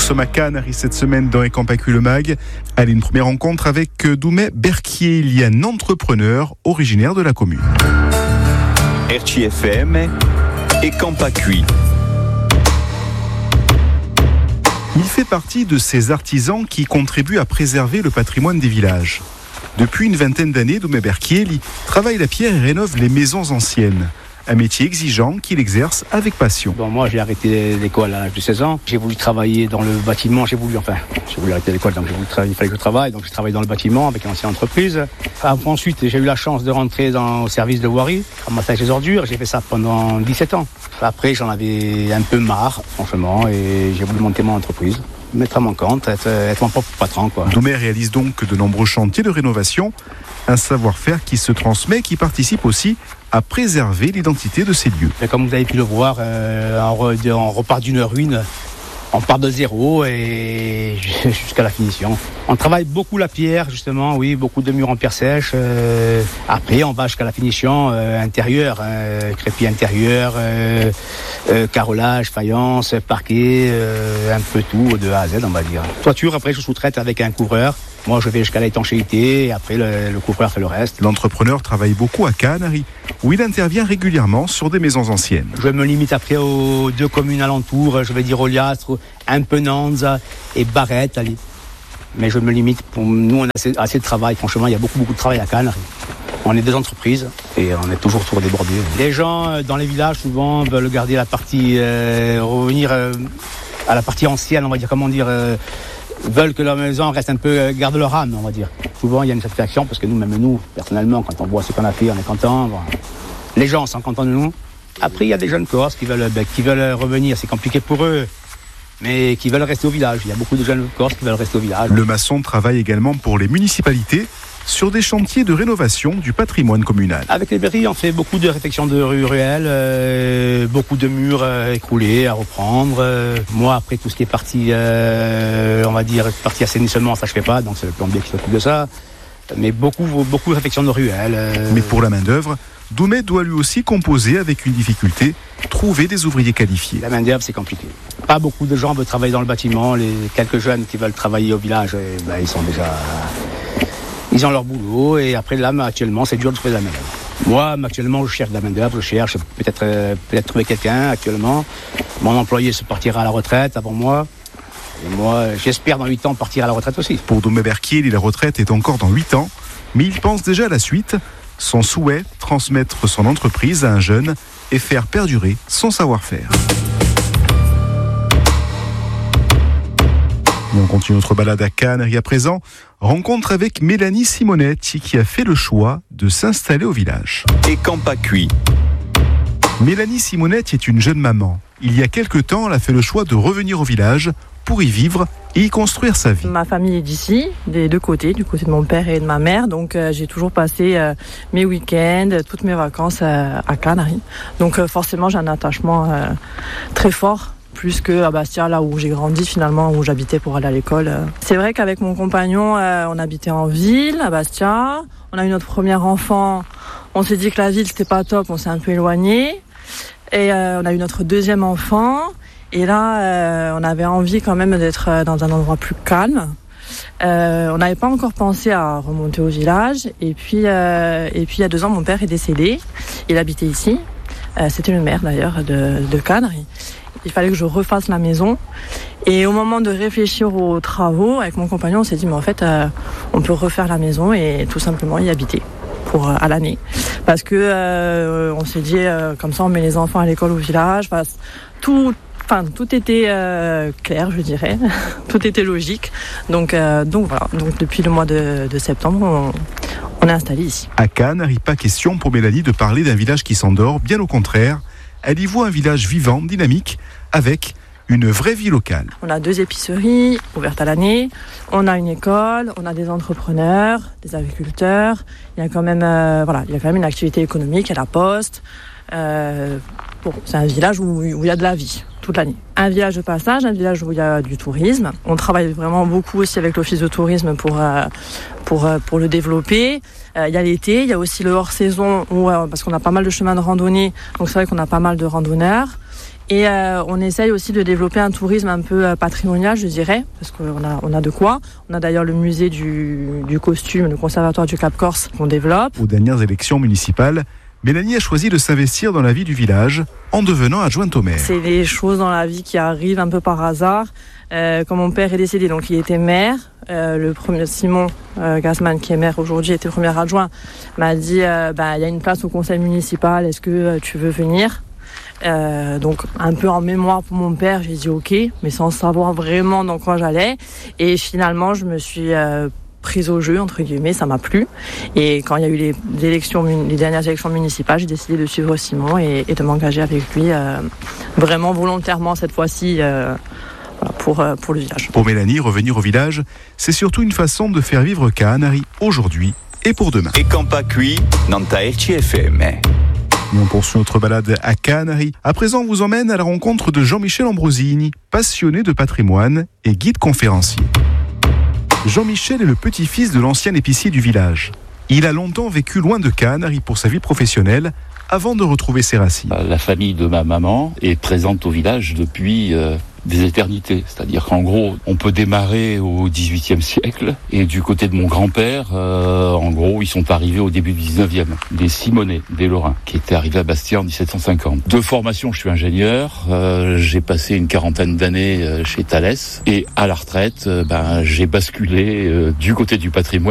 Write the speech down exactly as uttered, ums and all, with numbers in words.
sommes à Cannes cette semaine dans Ecampacu le Mag. Allez, une première rencontre avec Doumé Berquier. Il y a un entrepreneur originaire de la commune. R C F M, Ecampacu. Il fait partie de ces artisans qui contribuent à préserver le patrimoine des villages. Depuis une vingtaine d'années, Doumé Berquier travaille la pierre et rénove les maisons anciennes. Un métier exigeant qu'il exerce avec passion. Bon, moi, j'ai arrêté l'école à l'âge de seize ans. J'ai voulu travailler dans le bâtiment. J'ai voulu, enfin, j'ai voulu arrêter l'école, donc j'ai voulu travailler, il fallait que je travaille. Donc, j'ai travaillé dans le bâtiment avec une ancienne entreprise. Ensuite, j'ai eu la chance de rentrer dans le service de voirie, ramasser les ordures. J'ai fait ça pendant dix-sept ans. Après, j'en avais un peu marre, franchement, et j'ai voulu monter mon entreprise, mettre à mon compte, être, être mon propre patron, quoi. Doumé réalise donc de nombreux chantiers de rénovation, un savoir-faire qui se transmet, qui participe aussi à préserver l'identité de ces lieux. Et comme vous avez pu le voir, euh, on, on repart d'une ruine, on part de zéro et jusqu'à la finition. On travaille beaucoup la pierre, justement, oui, beaucoup de murs en pierre sèche. Euh, après, on va jusqu'à la finition euh, intérieure, euh, crépi intérieur, euh, euh, carrelage, faïence, parquet, euh, un peu tout de A à Z, on va dire. Toiture, après, je sous-traite avec un couvreur. Moi, je vais jusqu'à l'étanchéité et après, le, le couvreur fait le reste. L'entrepreneur travaille beaucoup à Cannes, où il intervient régulièrement sur des maisons anciennes. Je me limite après aux deux communes alentours, je vais dire Oliastre, un peu Nantes et Barrette, allez. Mais je me limite, pour nous, on a assez, assez de travail. Franchement, il y a beaucoup, beaucoup de travail à Cannes. On est des entreprises et on est toujours tour débordés. Les gens dans les villages, souvent, veulent garder la partie, euh, revenir euh, à la partie ancienne, on va dire, comment dire, euh, veulent que leur maison reste un peu, euh, garde leur âme, on va dire. Souvent, il y a une satisfaction parce que nous, même nous, personnellement, quand on voit ce qu'on a fait, on est content. Bon. Les gens sont contents de nous. Après, il y a des jeunes Corses qui veulent, ben, qui veulent revenir. C'est compliqué pour eux, mais qui veulent rester au village. Il y a beaucoup de jeunes Corses qui veulent rester au village. Le maçon travaille également pour les municipalités sur des chantiers de rénovation du patrimoine communal. Avec les mairies, on fait beaucoup de réfections de rues ruelles, euh, beaucoup de murs euh, écroulés à reprendre. Euh, moi, après tout ce qui est parti, euh, on va dire, partie assainissement, ça je fais pas, donc c'est le plombier qui s'occupe de ça. Mais beaucoup, beaucoup de réfections de ruelles. Euh... Mais pour la main-d'œuvre, Doumé doit lui aussi composer avec une difficulté, trouver des ouvriers qualifiés. La main-d'œuvre, c'est compliqué. Pas beaucoup de gens veulent travailler dans le bâtiment. Les quelques jeunes qui veulent travailler au village, eh ben, ils sont déjà... Ils ont leur boulot et après là, actuellement, c'est dur de trouver de la main-d'œuvre. Moi, actuellement, je cherche de la main-d'œuvre, je cherche peut-être, euh, peut-être trouver quelqu'un actuellement. Mon employé se partira à la retraite avant moi. Et moi, j'espère dans huit ans partir à la retraite aussi. Pour Doumé Berquier, la retraite est encore dans huit ans, mais il pense déjà à la suite. Son souhait, transmettre son entreprise à un jeune et faire perdurer son savoir-faire. Et on continue notre balade à Cannes et à présent, rencontre avec Mélanie Simonetti qui a fait le choix de s'installer au village. Ecampacu. Mélanie Simonetti est une jeune maman. Il y a quelque temps, elle a fait le choix de revenir au village pour y vivre et y construire sa vie. Ma famille est d'ici, des deux côtés, du côté de mon père et de ma mère. Donc euh, j'ai toujours passé euh, mes week-ends, toutes mes vacances euh, à Cannes. Donc euh, forcément j'ai un attachement euh, très fort. Plus que à Bastia, là où j'ai grandi finalement, où j'habitais pour aller à l'école. C'est vrai qu'avec mon compagnon, euh, on habitait en ville, à Bastia. On a eu notre premier enfant. On s'est dit que la ville, c'était pas top, on s'est un peu éloigné. Et euh, on a eu notre deuxième enfant. Et là, euh, on avait envie quand même d'être dans un endroit plus calme. Euh, on n'avait pas encore pensé à remonter au village. Et puis, euh, et puis il y a deux ans, mon père est décédé. Il habitait ici. Euh, c'était le maire d'ailleurs de, de Cannes. Il fallait que je refasse la maison. Et au moment de réfléchir aux travaux, avec mon compagnon, on s'est dit, mais en fait, euh, on peut refaire la maison et tout simplement y habiter pour euh, à l'année. Parce que euh, on s'est dit, euh, comme ça, on met les enfants à l'école au village. Enfin, tout, enfin, tout était euh, clair, je dirais. Tout était logique. Donc, euh, donc voilà. Donc depuis le mois de, de septembre, on, on est installé ici. À Cannes, il n'est pas question pour Mélanie de parler d'un village qui s'endort. Bien au contraire. Elle y voit un village vivant, dynamique, avec une vraie vie locale. On a deux épiceries ouvertes à l'année, on a une école, on a des entrepreneurs, des agriculteurs. Il y a quand même, euh, voilà, il y a quand même une activité économique, il y a la poste. Euh, bon, c'est un village où, où il y a de la vie toute l'année. Un village de passage, un village où il y a du tourisme. On travaille vraiment beaucoup aussi avec l'office de tourisme pour euh, pour euh, pour le développer. Euh, il y a l'été, il y a aussi le hors-saison où euh, parce qu'on a pas mal de chemins de randonnée, donc c'est vrai qu'on a pas mal de randonneurs. Et euh, on essaye aussi de développer un tourisme un peu euh, patrimonial, je dirais, parce qu'on a, on a de quoi. On a d'ailleurs le musée du, du costume, le conservatoire du Cap Corse qu'on développe. Aux dernières élections municipales, Mélanie a choisi de s'investir dans la vie du village en devenant adjointe au maire. C'est des choses dans la vie qui arrivent un peu par hasard. Euh, quand mon père est décédé, donc il était maire, euh, le premier Simon euh, Gassman, qui est maire aujourd'hui, était premier adjoint, m'a dit euh, bah, il y a une place au conseil municipal, est-ce que euh, tu veux venir? Euh, donc un peu en mémoire pour mon père, j'ai dit ok, mais sans savoir vraiment dans quoi j'allais. Et finalement, je me suis euh, prise au jeu, entre guillemets, ça m'a plu. Et quand il y a eu les, les, élections, les dernières élections municipales, j'ai décidé de suivre Simon et, et de m'engager avec lui euh, vraiment volontairement cette fois-ci. Euh, Pour, pour le village. Pour Mélanie, revenir au village, c'est surtout une façon de faire vivre Kaanari aujourd'hui et pour demain. Et quand pas cuit, Nanta R T F M. Et on poursuit notre balade à Kaanari. À présent, on vous emmène à la rencontre de Jean-Michel Ambrosini, passionné de patrimoine et guide conférencier. Jean-Michel est le petit-fils de l'ancien épicier du village. Il a longtemps vécu loin de Kaanari pour sa vie professionnelle, avant de retrouver ses racines. La famille de ma maman est présente au village depuis euh, des éternités. C'est-à-dire qu'en gros, on peut démarrer au dix-huitième siècle. Et du côté de mon grand-père, euh, en gros, ils sont arrivés au début du dix-neuvième. Des Simonais, des Lorrains, qui étaient arrivés à Bastia en dix-sept cent cinquante. De formation, je suis ingénieur. Euh, j'ai passé une quarantaine d'années chez Thales. Et à la retraite, euh, ben, j'ai basculé euh, du côté du patrimoine.